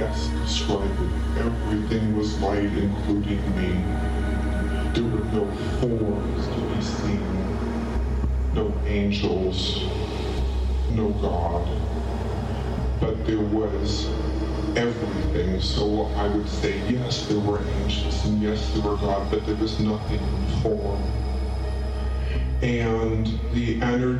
best describe it. Everything was light, including me. There were no forms to be seen, no angels, no God. But there was everything, so I would say yes, there were angels, and yes, there were God, but there was nothing in form. And the energy